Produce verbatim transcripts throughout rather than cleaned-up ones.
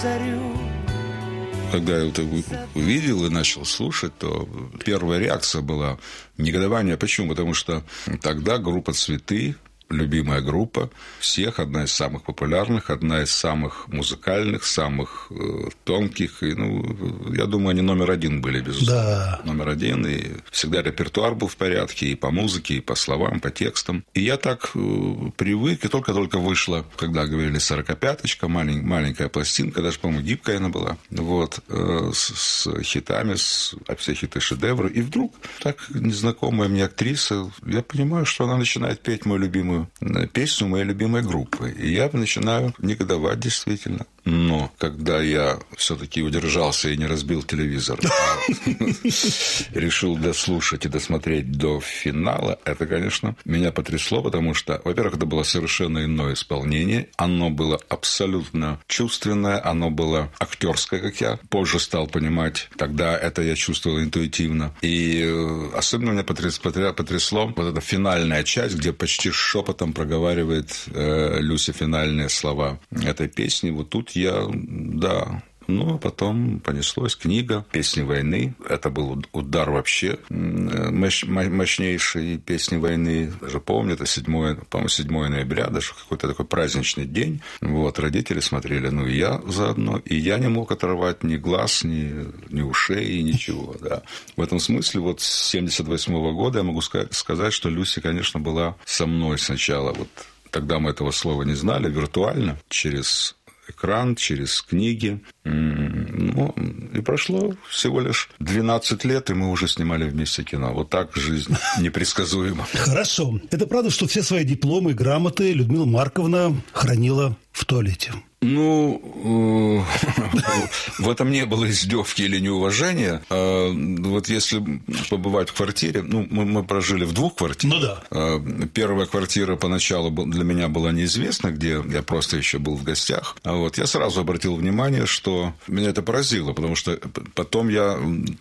Когда я это увидел и начал слушать, то первая реакция была негодование. Почему? Потому что тогда группа «Цветы», любимая группа всех, одна из самых популярных, одна из самых музыкальных, самых э, тонких. И, ну, я думаю, они номер один были, безусловно. Да. Номер один. И всегда репертуар был в порядке и по музыке, и по словам, по текстам. И я так э, привык, и только-только вышла, когда говорили «сорокопяточка», малень, маленькая пластинка, даже, по-моему, гибкая она была, вот, э, с, с хитами, с, а все хиты шедевры. И вдруг так незнакомая мне актриса, я понимаю, что она начинает петь мою любимую песню моей любимой группы. И я начинаю негодовать действительно. Но когда я все-таки удержался и не разбил телевизор, а решил дослушать и досмотреть до финала, это, конечно, меня потрясло, потому что, во-первых, это было совершенно иное исполнение. Оно было абсолютно чувственное, оно было актерское, как я позже стал понимать. Тогда это я чувствовал интуитивно. И особенно меня потрясло вот эта финальная часть, где почти шепотом проговаривает э, Люся финальные слова этой песни. Вот тут я, да... Ну, а потом понеслось книга «Песни войны». Это был удар вообще мощ, мощнейший «Песни войны». Даже помню, это седьмое, по-моему, седьмое ноября, даже какой-то такой праздничный день. Вот, родители смотрели, ну, и я заодно. И я не мог оторвать ни глаз, ни, ни ушей, ничего, да. В этом смысле вот с семьдесят восьмого года я могу сказать, что Люся, конечно, была со мной сначала. Вот тогда мы этого слова не знали, виртуально, через... экран, через книги. Ну, и прошло всего лишь двенадцать лет, и мы уже снимали вместе кино. Вот так жизнь непредсказуема. Хорошо. Это правда, что все свои дипломы и грамоты Людмила Марковна хранила в туалете? Ну, в этом не было издевки или неуважения. Вот если побывать в квартире, ну, мы прожили в двух квартирах. Ну да. Первая квартира поначалу для меня была неизвестна, где я просто еще был в гостях. А вот я сразу обратил внимание, что меня это поразило, потому что потом я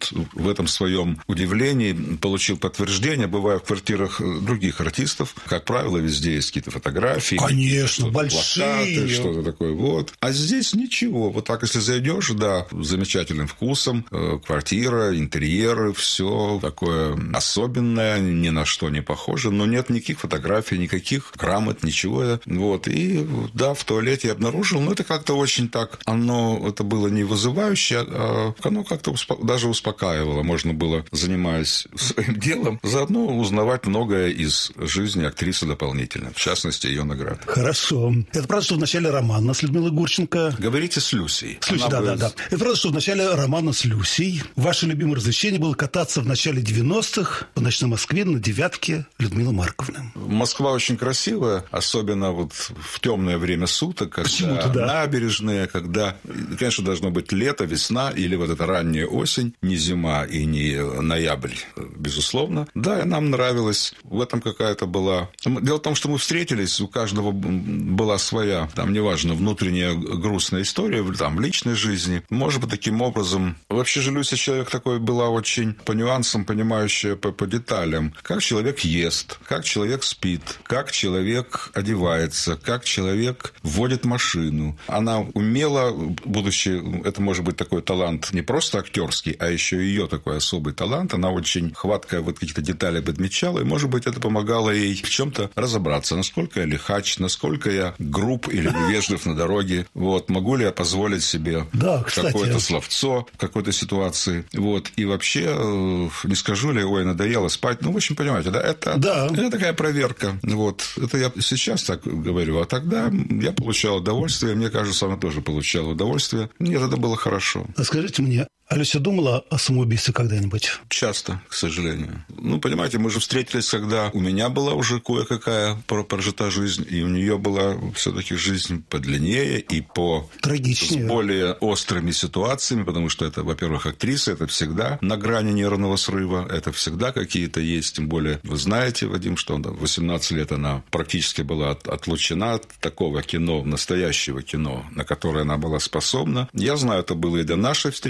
в этом своем удивлении получил подтверждение, бывая в квартирах других артистов. Как правило, везде есть какие-то фотографии. Конечно, большие. Плакаты, что-то такое. Вот. А здесь ничего. Вот так, если зайдешь, да, с замечательным вкусом, квартира, интерьеры, все такое особенное, ни на что не похоже, но нет никаких фотографий, никаких грамот, ничего. Вот. И да, в туалете я обнаружил, но это как-то очень так, оно, это было не вызывающе, а оно как-то успо- даже успокаивало. Можно было, занимаясь своим делом, заодно узнавать многое из жизни актрисы дополнительно, в частности, ее награды. Хорошо. Это правда, что в начале романа с Людмилой Гурченко... Говорите с Люсей. С Люсей, да, бы... да, да. Это правда, что в начале романа с Люсей ваше любимое развлечение было кататься в начале девяностых по ночной Москве на девятке Людмилы Марковны. Москва очень красивая, особенно вот в темное время суток, когда да. набережные, когда, конечно, должно быть лето, весна или вот эта ранняя осень, не зима и не ноябрь, безусловно. Да, и нам нравилось. В этом какая-то была... Дело в том, что мы встретились, у каждого была своя, там, неважно, внутренняя грустная история, там, в личной жизни. Может быть, таким образом... Вообще же Люся человек такой была очень по нюансам, понимающая по, по деталям. Как человек ест, как человек спит, как человек одевается, как человек водит машину. Она умела, будучи... Это может быть такой талант не просто актерский, а еще ее такой особый талант. Она очень хваткая вот какие-то детали подмечала, и, может быть, это помогало ей в чем-то разобраться. Насколько я лихач, насколько я груб или невежлив на дороге. Вот. Могу ли я позволить себе да, какое-то словцо в какой-то ситуации. Вот. И вообще, не скажу ли, ой, надоело спать. Ну, в общем, понимаете, да, это, да. это такая проверка. Вот. Это я сейчас так говорю. А тогда я получал удовольствие. Мне кажется, она тоже получала удовольствие. Мне это было хорошо. А скажите мне, а Люся думала о самоубийстве когда-нибудь? Часто, к сожалению. Ну, понимаете, мы же встретились, когда у меня была уже кое-какая прожита жизнь, и у нее была все-таки жизнь подлиннее и по... Трагичнее. С более острыми ситуациями, потому что это, во-первых, актриса, это всегда на грани нервного срыва, это всегда какие-то есть, тем более, вы знаете, Вадим, что в восемнадцать лет она практически была отлучена от такого кино, настоящего кино, на которое она была способна. Я знаю, это было и до нашей встречи, она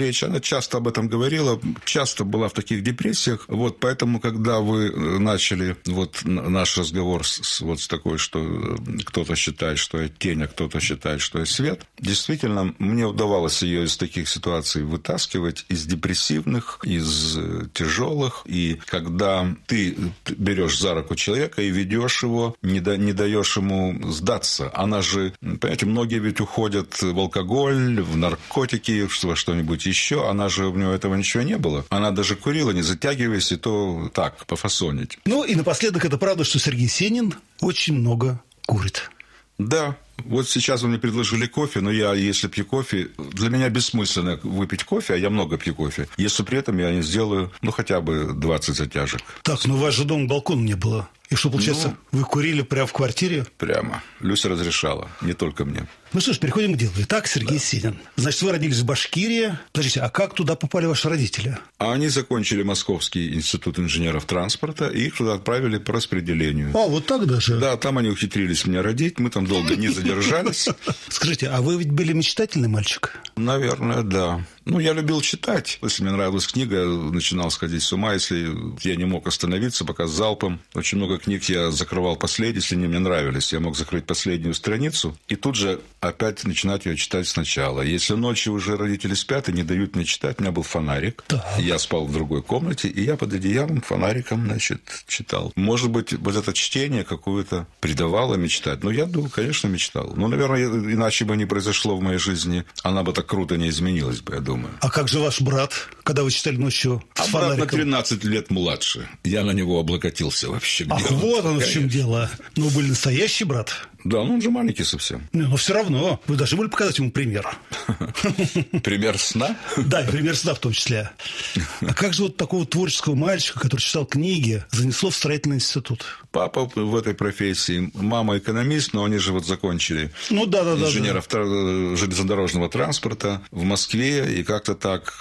часто об этом говорила, часто была в таких депрессиях. Вот, поэтому, когда вы начали вот наш разговор с, вот с такой, что кто-то считает, что я тень, а кто-то считает, что я свет, действительно, мне удавалось ее из таких ситуаций вытаскивать, из депрессивных, из тяжелых. И когда ты берешь за руку человека и ведешь его, не, да, не даешь ему сдаться. Она же, понимаете, многие ведь уходят в алкоголь, в наркотики, во что-нибудь еще. Она же, у нее этого ничего не было. Она даже курила, не затягиваясь, и то так, пофасонить. Ну, и напоследок, это правда, что Сергей Сенин очень много курит. Да. Вот сейчас вы мне предложили кофе, но я, если пью кофе, для меня бессмысленно выпить кофе, а я много пью кофе, если при этом я не сделаю, ну, хотя бы двадцать затяжек. Так, ну у вас же дома балкона не было. И что, получается, ну, вы курили прямо в квартире? Прямо. Люся разрешала, не только мне. Ну что ж, переходим к делу. Итак, Сергей да. Сенин. Значит, вы родились в Башкирии. Подождите, а как туда попали ваши родители? А они закончили Московский институт инженеров транспорта, и их туда отправили по распределению. А, вот так даже? Да, там они ухитрились меня родить, мы там долго не задержались. Скажите, а вы ведь были мечтательный мальчик? Наверное, да. Ну, я любил читать. Если мне нравилась книга, я начинал сходить с ума, если я не мог остановиться, пока с залпом. Очень много книг я закрывал последние, если они мне нравились. Я мог закрыть последнюю страницу и тут же опять начинать ее читать сначала. Если ночью уже родители спят и не дают мне читать, у меня был фонарик. Так. Я спал в другой комнате, и я под одеялом фонариком, значит, читал. Может быть, вот это чтение какое-то придавало мечтать. Но я, думаю, конечно, мечтал. Ну, наверное, иначе бы не произошло в моей жизни. Она бы так круто не изменилась бы, я думаю. А как же ваш брат, когда вы читали ночью с а фонариком? Брат на тринадцать лет младше. Я на него облокотился вообще. Ах, дело? Вот оно в чем дело. Ну, вы были настоящий брат? Да, ну он же маленький совсем. Не, но все равно. Вы должны были показать ему пример. Пример сна? Да, и пример сна в том числе. А как же вот такого творческого мальчика, который читал книги, занесло в строительный институт? Папа в этой профессии, мама экономист, но они же вот закончили ну, да, да, инженеров да, да. железнодорожного транспорта в Москве, и как-то так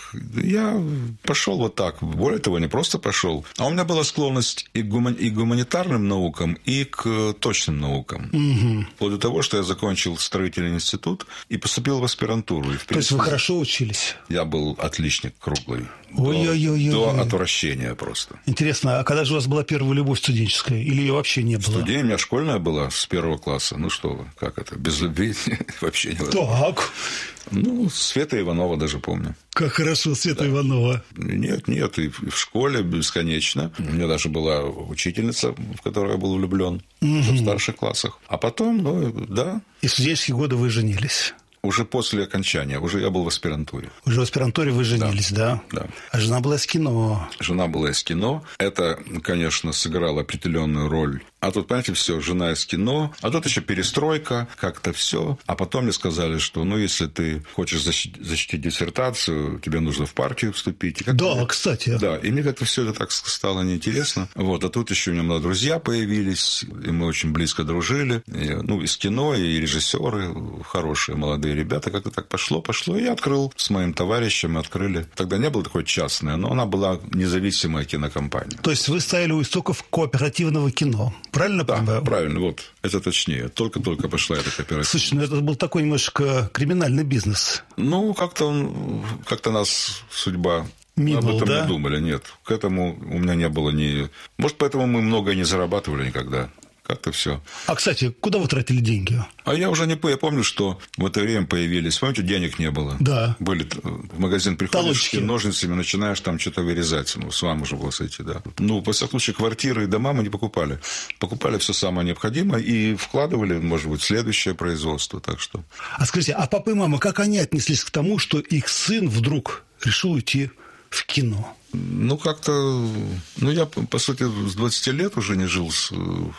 я пошел вот так. Более того, не просто пошел, а у меня была склонность и к, гумани- и к гуманитарным наукам, и к точным наукам. Угу. Вплоть до того, что я закончил строительный институт и поступил в аспирантуру. И, в принципе, то есть вы хорошо учились? Я был отличник круглый. Ой-ой-ой. До, до отвращения просто. Интересно, а когда же у вас была первая любовь студенческая? Или ее вообще не было? Студия у меня школьная была с первого класса. Ну что вы, как это? Без любви вообще невозможно. Так. Ну, Света Иванова даже помню. Как хорошо, Света да. Иванова. Нет, нет, и в школе бесконечно. У меня даже была учительница, в которую я был влюблен, угу. в старших классах. А потом, ну, да. И в студенческие годы вы женились? Уже после окончания. Уже я был в аспирантуре. Уже в аспирантуре вы женились, да? Да. да. А жена была из кино. Жена была из кино. Это, конечно, сыграло определенную роль. А тут, понимаете, все, жена из кино. А тут еще перестройка, как-то все. А потом мне сказали, что, ну, если ты хочешь защитить, защитить диссертацию, тебе нужно в партию вступить. И да, кстати. Да, и мне как-то все это так стало неинтересно. Вот, а тут еще у меня друзья появились, и мы очень близко дружили. И, ну, из кино, и режиссеры хорошие, молодые ребята. Как-то так пошло, пошло. И я открыл с моим товарищем, мы открыли. Тогда не было такой частной, но она была независимая кинокомпания. То есть вы стояли у истоков кооперативного кино? Правильно да, понимаю? Правильно, вот. Это точнее. Только-только пошла эта кооператива. Слушай, ну это был такой немножко криминальный бизнес. Ну, как-то, как-то нас судьба... Мимо, об этом да? не думали, нет. К этому у меня не было ни... Может, поэтому мы много не зарабатывали никогда. Как-то все. А, кстати, куда вы тратили деньги? А я уже не помню. Я помню, что в это время появились. Помните, денег не было? Да. Были в магазин, приходишь Талочки. ножницами, начинаешь там что-то вырезать. Ну, с вами уже было сойти, да. Ну, во всяком случае, квартиры и дома мы не покупали. Покупали все самое необходимое и вкладывали, может быть, в следующее производство. Так что... А скажите, а папа и мама, как они отнеслись к тому, что их сын вдруг решил уйти в кино? Ну, как-то... Ну, я, по сути, с двадцати лет уже не жил с,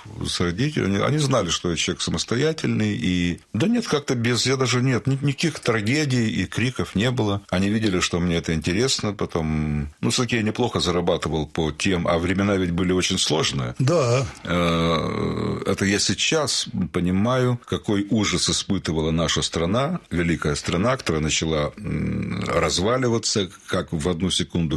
с родителями. Они знали, что я человек самостоятельный. И... Да нет, как-то без... Я даже... Нет, никаких трагедий и криков не было. Они видели, что мне это интересно. Потом... Ну, все-таки я неплохо зарабатывал по тем... А времена ведь были очень сложные. Да. Это я сейчас понимаю, какой ужас испытывала наша страна, великая страна, которая начала разваливаться, как в одну секунду все обнялись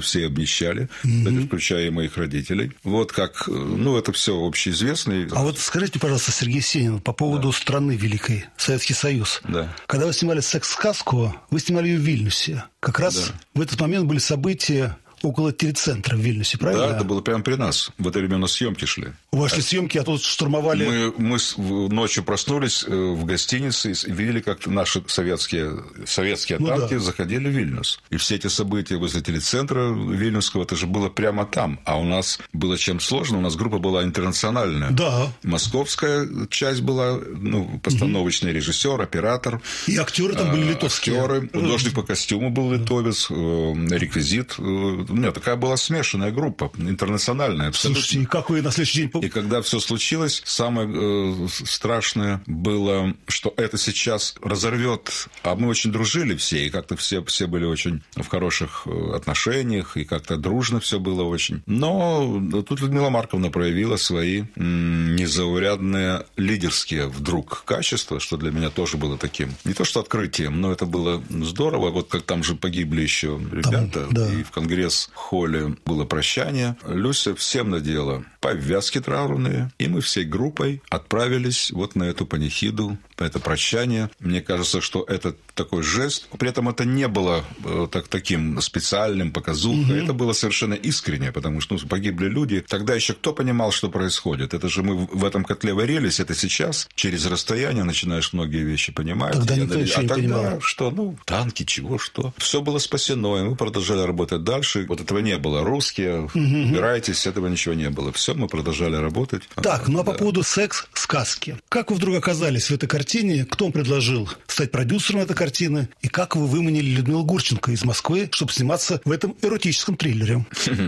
помещали, mm-hmm. включая и моих родителей. Вот как, ну, это все общеизвестно. А вот скажите, пожалуйста, Сергей Сенин, по поводу да. страны великой, Советский Союз. Да. Когда вы снимали «Секс-сказку», вы снимали ее в Вильнюсе. Как раз да. в этот момент были события около телецентра в Вильнюсе, правильно? Да, это было прямо при нас. В это время у нас съемки шли. У вас шли съемки, а тут штурмовали... Мы, мы ночью проснулись в гостинице и видели, как наши советские, советские ну, танки да. заходили в Вильнюс. И все эти события возле телецентра Вильнюсского, это же было прямо там. А у нас было чем сложно, у нас группа была интернациональная. Да. Московская часть была, ну, постановочный угу. режиссер, оператор. И актеры там были литовские. Актеры, художник по костюму был литовец, реквизит. Нет, такая была смешанная группа, интернациональная. Абсолютно. Слушайте, и как вы на следующий день... И когда все случилось, самое э, страшное было, что это сейчас разорвет. А мы очень дружили все, и как-то все, все были очень в хороших отношениях, и как-то дружно все было очень. Но тут Людмила Марковна проявила свои м, незаурядные лидерские вдруг качества, что для меня тоже было таким. Не то что открытием, но это было здорово. Вот как там же погибли еще ребята, там, да. и в Конгресс холле было прощание. Люся всем надела повязки траурные, и мы всей группой отправились вот на эту панихиду, на это прощание. Мне кажется, что это такой жест. При этом это не было э, так, таким специальным, показухой. Угу. Это было совершенно искренне, потому что ну, погибли люди. Тогда еще кто понимал, что происходит? Это же мы в этом котле варились. Это сейчас через расстояние начинаешь многие вещи понимать. Тогда никто я, еще а не тогда понимал. Что? Ну, танки, чего, что. Все было спасено, и мы продолжали работать дальше. Вот этого не было. Русские, угу. убирайтесь, этого ничего не было. Все, мы продолжали работать. Так, ну а да. по поводу «Секс-сказки». Как вы вдруг оказались в этой картине? Кто вам предложил стать продюсером этой картины? И как вы выманили Людмилу Гурченко из Москвы, чтобы сниматься в этом эротическом триллере?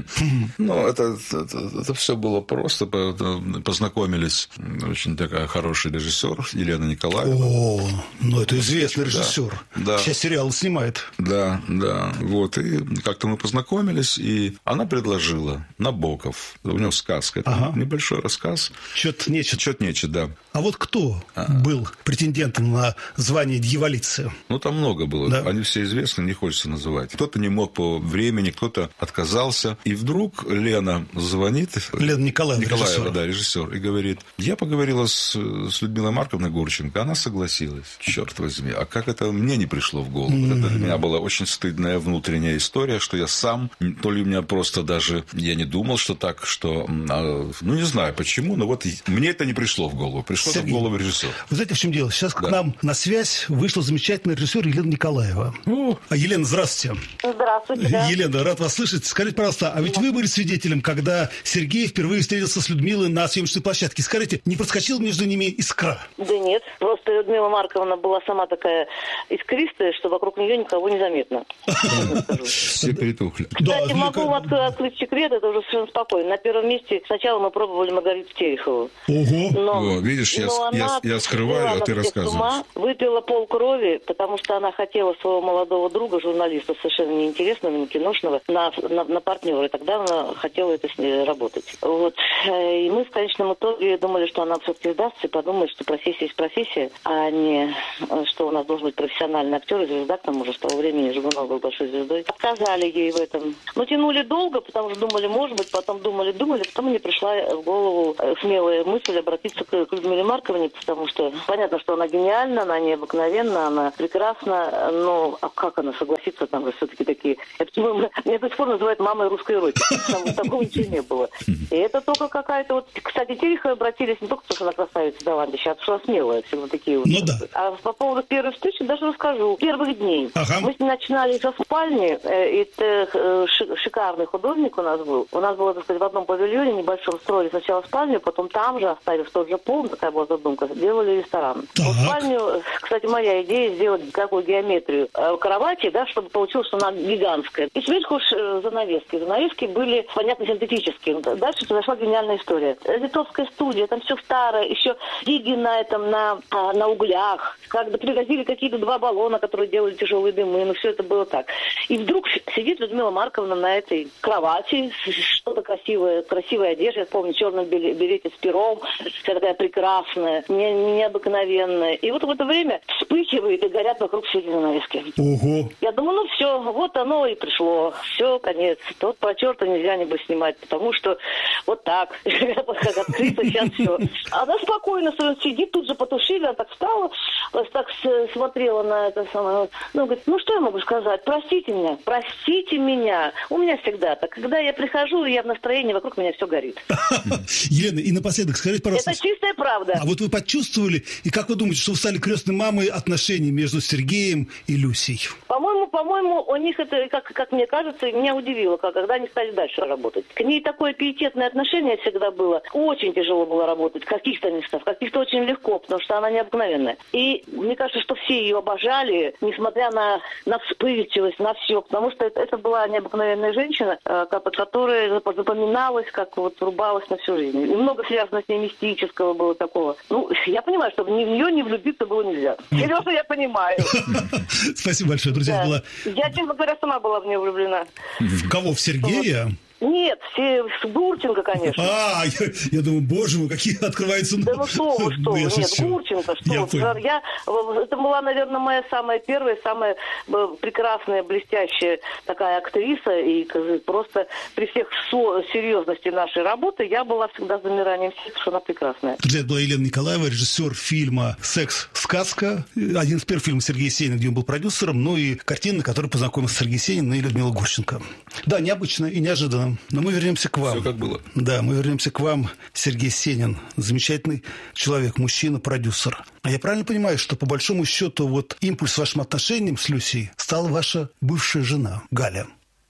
Ну, это все было просто. Познакомились. Очень такая хороший режиссер Елена Николаева. О, ну это известный режиссер. Сейчас сериалы снимает. Да, да. Вот. И как-то мы познакомились, и она предложила Набоков. У него сказка. Это ага. небольшой рассказ. Чет нечет. Чет нечет, да. А вот кто а. был претендентом на звание дьяволицы? Ну, там много было. Да. Они все известны, не хочется называть. Кто-то не мог по времени, кто-то отказался. И вдруг Лена звонит. Лена Николаева, Николаева, режиссер. да, режиссер. И говорит, я поговорила с, с Людмилой Марковной Гурченко. Она согласилась. Черт возьми. А как это мне не пришло в голову? Mm-hmm. Это для меня была очень стыдная внутренняя история, что я сам, то ли у меня просто даже, я не думал, что так, что, ну, не знаю почему, но вот мне это не пришло в голову. Пришло Сергей, в голову режиссер. Вы знаете, в чем дело? Сейчас да. к нам на связь вышла замечательный режиссер Елена Николаева. О. А, Елена, здравствуйте. Здравствуйте. Да. Елена, рад вас слышать. Скажите, пожалуйста, а ведь да. вы были свидетелем, когда Сергей впервые встретился с Людмилой на съемочной площадке. Скажите, не проскочила между ними искра? Да нет. Просто Людмила Марковна была сама такая искристая, что вокруг нее никого не заметно. Все притухли. Кстати, могу вам открыть секрет, это уже совершенно спокойно. На первом месте сначала мы пробовали Маргариту Терехову. Ого. Видишь, я скрываю, а ты рассказываешь. Выпила пол крови, потому что она хотела своего молодого друга, журналиста, совершенно неинтересного, не киношного, на, на, на партнера. И тогда она хотела это с ней работать. Вот. И мы в конечном итоге думали, что она все-таки сдастся и подумает, что профессия есть профессия, а не что у нас должен быть профессиональный актер и звезда, к тому же, с того времени Жигунов был большой звездой. Отказали ей в этом. Но тянули долго, потому что думали, может быть, потом думали, думали, потом мне пришла в голову смелая мысль обратиться к Людмиле Марковне, потому что понятно, что она гениальна, она необыкновенна, она прекрасна, но а как она согласится, там же все-таки такие... Меня до сих пор называют мамой русской эротики. Там такого ничего не было. И это только какая-то вот... Кстати, Тереховой обратились не только потому, что она красавица Давандыща, а потому что она смелая, всегда такие вот. Ну да. А по поводу первой встречи даже расскажу. Первых дней. Ага. Мы с ней начинали со спальни. Это шикарный художник у нас был. У нас было, так сказать, в одном павильоне небольшом строили сначала спальню, потом там же, оставив тот же пол, такая была задумка, делали ресторан. Так. Вот спальню, кстати, моя идея сделать такую геометрию кровати, да, чтобы получилось, что она гигантская. И сверху занавески. Занавески были, понятно, синтетические. Дальше произошла гениальная история. Литовская студия, там все старое, еще диги на этом, на, на углях. Когда привозили какие-то два баллона, которые делали тяжелые дымы, ну все это было так. И вдруг сидит Людмила Марковна на этой кровати, что-то красивое, красивая одежда, я помню, в черном берете с пером, вся такая прекрасная, не, необыкновенная. необыкновенное. И вот в это время вспыхивает и горят вокруг все эти занавески. Ого! Я думаю, ну все, вот оно и пришло. Все, конец. Тот про черта нельзя небось снимать, потому что вот так. Как открыто, сейчас все. Она спокойно сидит, тут же потушили, она так встала, так смотрела на это самое. Ну, говорит, ну что я могу сказать? Простите меня, простите меня. У меня всегда так. Когда я прихожу, я в настроении, вокруг меня все горит. Елена, и напоследок скажите, пожалуйста. Это чистая правда. А вот вы почувствовали, и как вы думаете, что вы стали крестной мамой отношений между Сергеем и Люсей? По-моему, по-моему, у них это, как, как мне кажется, меня удивило, как, когда они стали дальше работать. К ней такое пиететное отношение всегда было. Очень тяжело было работать в каких-то местах, в каких-то очень легко, потому что она необыкновенная. И мне кажется, что все ее обожали, несмотря на, на вспыльчивость, на все, потому что это, это была необыкновенная женщина, которая запоминалась, как вот врубалась на всю жизнь. И много связано с ней мистического было такого. Ну, я понимаю, что в нее не влюбиться было нельзя. Серьезно, я понимаю. Спасибо большое, друзья. Да. Была... Я, честно говоря, сама была в нее влюблена. В кого? В Сергея? Нет, все с Гурченко, конечно. А, я, я думаю, боже мой, какие открываются... Да ну что вы, что вы, нет, Гурченко, что я вы. Я, это была, наверное, моя самая первая, самая прекрасная, блестящая такая актриса, и просто при всех серьезности нашей работы я была всегда с замиранием сердца, что она прекрасная. Друзья, это была Елена Николаева, режиссер фильма «Секс-сказка», один из первых фильмов Сергея Сенина, где он был продюсером, ну и картина, на которой познакомился Сергей Сенин и Людмила Гурченко. Да, необычно и неожиданно. Но мы вернемся к вам. Все как было. Да, мы вернемся к вам, Сергей Сенин. Замечательный человек, мужчина, продюсер. А я правильно понимаю, что по большому счету вот импульс вашим отношениям с Люсей стала ваша бывшая жена Галя?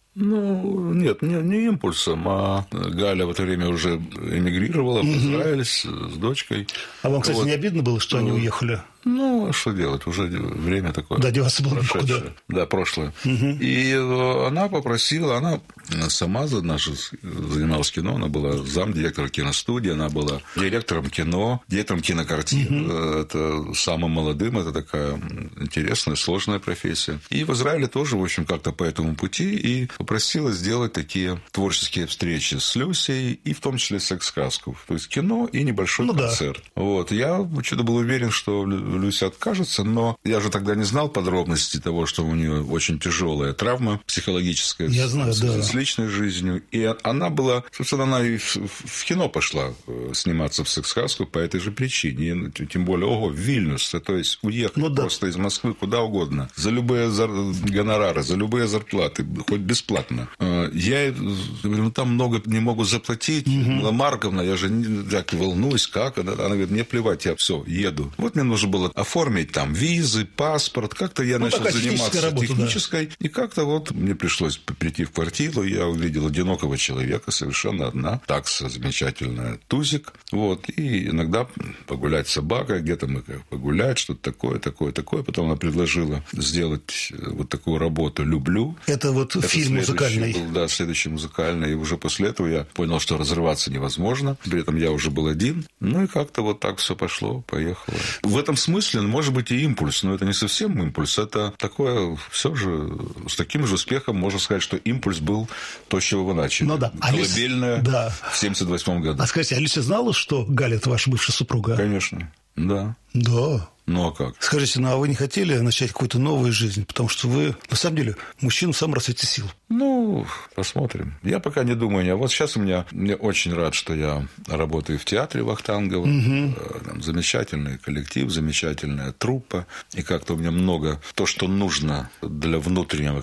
Ну, нет, не, не импульсом, а Галя в это время уже эмигрировала в Израиль с, с дочкой. А вам, кстати, вот. Не обидно было, что они уехали? Ну, что делать, уже время такое. Да, деваться было некуда. Да, прошлое. Угу. И она попросила, она сама наша занималась кино, она была замдиректора киностудии, она была директором кино, директором кинокартин. Угу. Это самым молодым, это такая интересная, сложная профессия. И в Израиле тоже, в общем, как-то по этому пути и попросила сделать такие творческие встречи с Люсей, и в том числе секс-сказку. То есть кино и небольшой ну, концерт. Да. Вот. Я что-то был уверен, что Люся откажется, но я же тогда не знал подробностей того, что у нее очень тяжелая травма психологическая я знаю, с, да. с личной жизнью. И она была, собственно, она и в, в кино пошла сниматься в секс-сказку по этой же причине. И, тем более, ого, в Вильнюс, то есть уехать ну, просто да. из Москвы куда угодно, за любые зар... гонорары, за любые зарплаты, хоть бесплатно. Я говорю, ну там много не могу заплатить. Угу. Марковна, я же так волнуюсь, как? Она, она говорит, мне плевать, я все, еду. Вот мне нужно было оформить там визы, паспорт. Как-то я ну, начал заниматься работа, технической. Да. И как-то вот мне пришлось прийти в квартиру. Я увидел одинокого человека, совершенно одна. Такса замечательная, тузик. Вот. И иногда погулять с собакой. Где-то мы погулять, что-то такое, такое, такое. Потом она предложила сделать вот такую работу «Люблю». Это вот Это фильм музыкальный. Был, да, следующий музыкальный. И уже после этого я понял, что разрываться невозможно. При этом я уже был один. Ну и как-то вот так все пошло, поехало. В этом смысле, может быть, и импульс, но это не совсем импульс. Это такое, все же, с таким же успехом можно сказать, что импульс был то, с чего вы начали. Ну да. Колыбельная да. в семьдесят восьмом году. А скажите, Алиса знала, что Галя – это ваша бывшая супруга? Конечно, да. Да. Ну, а как? Скажите, ну, а вы не хотели начать какую-то новую жизнь? Потому что вы, на самом деле, мужчина в самом расцвете сил. Ну, посмотрим. Я пока не думаю. А вот сейчас у меня... Мне очень рад, что я работаю в театре Вахтангова. Угу. Там замечательный коллектив, замечательная труппа. И как-то у меня много... То, что нужно для внутреннего